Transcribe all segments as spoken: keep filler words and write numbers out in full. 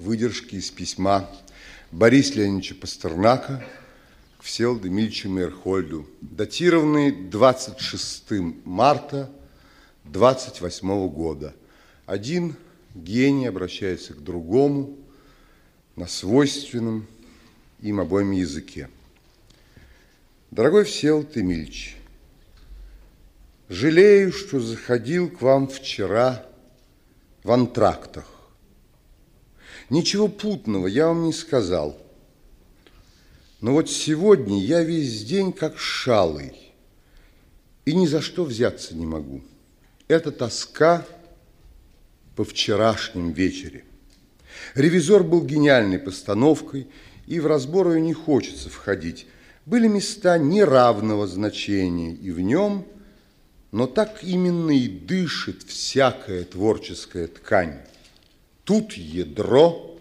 выдержки из письма Бориса Леонидовича Пастернака к Всеволоду Эмильевичу Мейерхольду, датированный двадцать шестого марта двадцать восьмого года. Один гений обращается к другому на свойственном им обоим языке. Дорогой Всеволод Эмильевич, жалею, что заходил к вам вчера в антрактах. Ничего путного я вам не сказал. Но вот сегодня я весь день как шалый и ни за что взяться не могу. Это тоска по вчерашнем вечере. «Ревизор» был гениальной постановкой, и в разбор ее не хочется входить. Были места неравного значения и в нем, но так именно и дышит всякая творческая ткань. Тут ядро,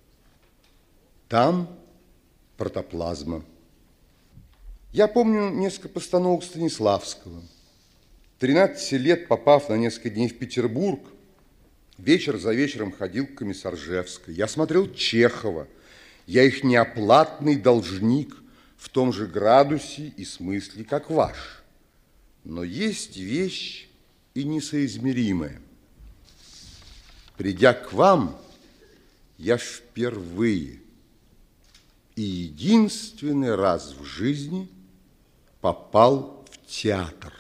там протоплазма. Я помню несколько постановок Станиславского. тринадцати лет, попав на несколько дней в Петербург, вечер за вечером ходил к Комиссаржевской. Я смотрел Чехова. Я их неоплатный должник в том же градусе и смысле, как ваш. Но есть вещь и несоизмеримая. Придя к вам, я впервые и единственный раз в жизни попал в театр.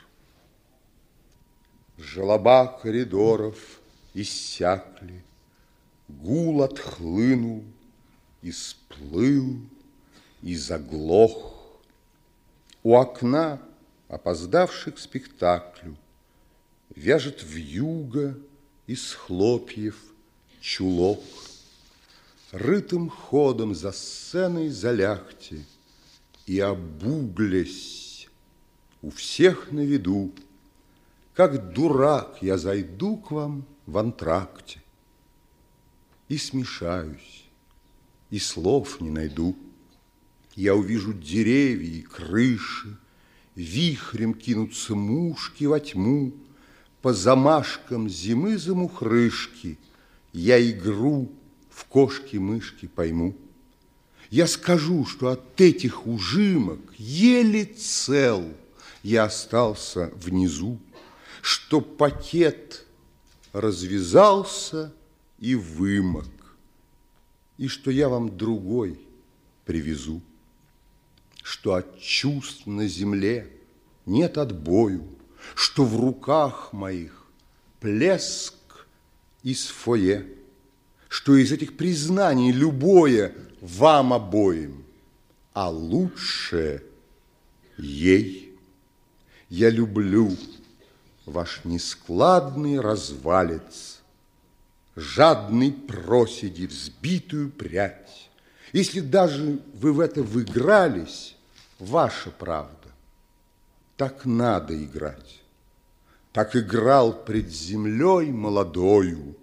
Желоба коридоров иссякли, гул отхлынул и сплыл, и заглох. У окна, опоздавший к спектаклю, вяжет вьюга из хлопьев чулок. Рытым ходом за сценой залягте и обуглясь у всех на виду, как дурак я зайду к вам в антракте и смешаюсь, и слов не найду. Я увижу деревья и крыши, вихрем кинутся мушки во тьму, по замашкам зимы замухрышки я игру в кошки-мышки пойму. Я скажу, что от этих ужимок еле цел я остался внизу, что пакет развязался и вымок, и что я вам другой привезу, что от чувств на земле нет отбою, что в руках моих плеск из фойе, что из этих признаний любое вам обоим, а лучшее ей. Я люблю ваш нескладный развалец, жадный проседи, взбитую прядь. Если даже вы в это выигрались, ваша правда. Так надо играть. Так играл пред землей молодою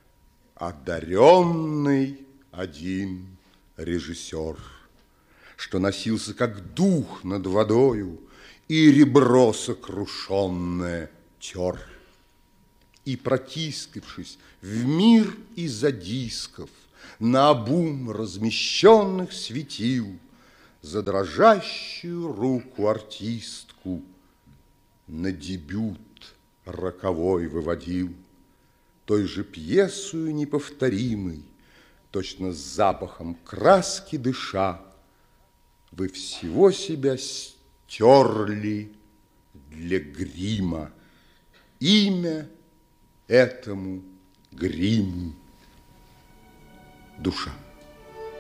одаренный один режиссер, что носился как дух над водою и ребро сокрушенное тер. И, протискавшись в мир из-за дисков, наобум размещенных светил, за дрожащую руку артистку на дебют роковой выводил, той же пьесою неповторимой, точно с запахом краски дыша, вы всего себя стерли для грима. Имя этому гриму — душа.